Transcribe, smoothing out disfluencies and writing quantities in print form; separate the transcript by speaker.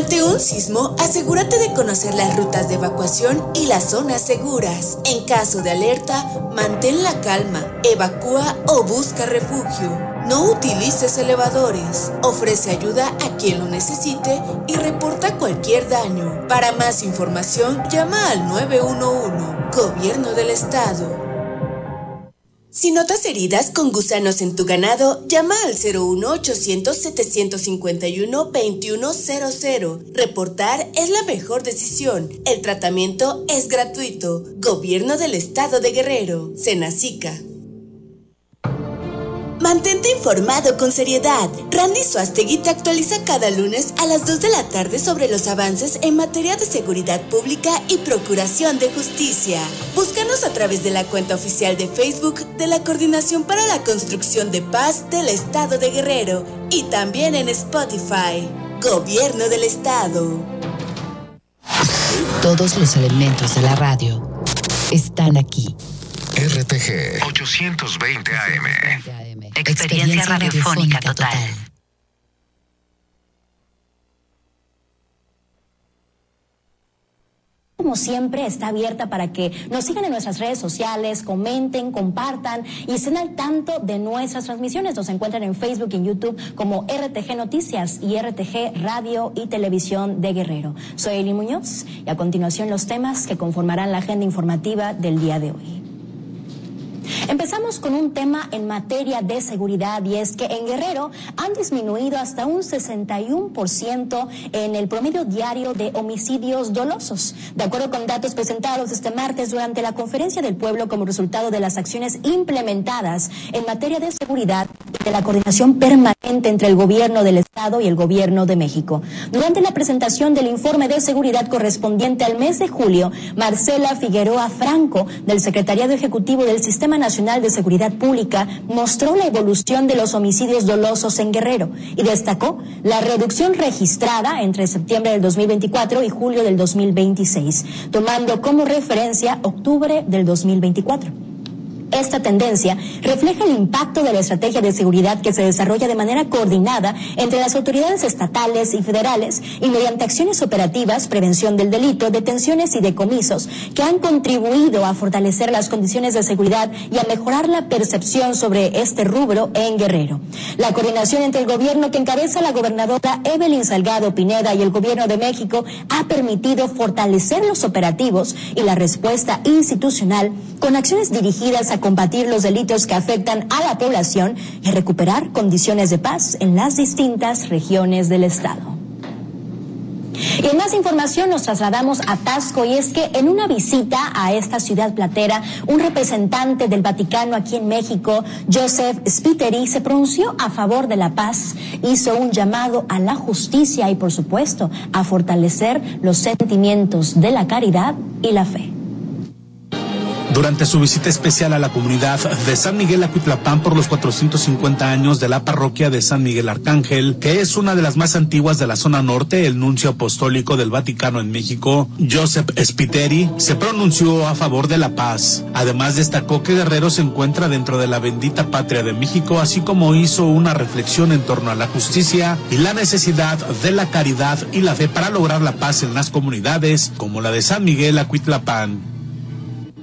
Speaker 1: Ante un sismo, asegúrate de conocer las rutas de evacuación y las zonas seguras. En caso de alerta, mantén la calma, evacúa o busca refugio. No utilices elevadores. Ofrece ayuda a quien lo necesite y reporta cualquier daño. Para más información, llama al 911, Gobierno del Estado. Si notas heridas con gusanos en tu ganado, llama al 01800-751-2100. Reportar es la mejor decisión. El tratamiento es gratuito. Gobierno del Estado de Guerrero. Senacica. Mantente informado con seriedad. Randy Suástegui te actualiza cada lunes a las 2 de la tarde sobre los avances en materia de seguridad pública y procuración de justicia. Búscanos a través de la cuenta oficial de Facebook de la Coordinación para la Construcción de Paz del Estado de Guerrero y también en Spotify. Gobierno del Estado.
Speaker 2: Todos los elementos de la radio están aquí.
Speaker 3: RTG 820 AM.
Speaker 2: Experiencia radiofónica total.
Speaker 4: Como siempre, está abierta para que nos sigan en nuestras redes sociales, comenten, compartan y estén al tanto de nuestras transmisiones. Nos encuentran en Facebook y en YouTube como RTG Noticias y RTG Radio y Televisión de Guerrero. Soy Eli Muñoz y a continuación los temas que conformarán la agenda informativa del día de hoy. Empezamos con un tema en materia de seguridad y es que en Guerrero han disminuido hasta un 61% en el promedio diario de homicidios dolosos. De acuerdo con datos presentados este martes durante la Conferencia del Pueblo como resultado de las acciones implementadas en materia de seguridad de la coordinación permanente entre el Gobierno del Estado y el Gobierno de México. Durante la presentación del informe de seguridad correspondiente al mes de julio, Marcela Figueroa Franco, del Secretariado Ejecutivo del Sistema Nacional de Seguridad Pública, mostró la evolución de los homicidios dolosos en Guerrero y destacó la reducción registrada entre septiembre del 2024 y julio del 2026, tomando como referencia octubre del 2024. Esta tendencia refleja el impacto de la estrategia de seguridad que se desarrolla de manera coordinada entre las autoridades estatales y federales y mediante acciones operativas, prevención del delito, detenciones y decomisos que han contribuido a fortalecer las condiciones de seguridad y a mejorar la percepción sobre este rubro en Guerrero. La coordinación entre el gobierno que encabeza la gobernadora Evelyn Salgado Pineda y el Gobierno de México ha permitido fortalecer los operativos y la respuesta institucional con acciones dirigidas a combatir los delitos que afectan a la población y recuperar condiciones de paz en las distintas regiones del estado. Y en más información nos trasladamos a Taxco y es que en una visita a esta ciudad platera, un representante del Vaticano aquí en México, Joseph Spiteri, se pronunció a favor de la paz, hizo un llamado a la justicia y por supuesto a fortalecer los sentimientos de la caridad y la fe.
Speaker 5: Durante su visita especial a la comunidad de San Miguel Acuitlapán por los 450 años de la parroquia de San Miguel Arcángel, que es una de las más antiguas de la zona norte, el nuncio apostólico del Vaticano en México, Joseph Spiteri, se pronunció a favor de la paz. Además destacó que Guerrero se encuentra dentro de la bendita patria de México, así como hizo una reflexión en torno a la justicia y la necesidad de la caridad y la fe para lograr la paz en las comunidades como la de San Miguel Acuitlapán.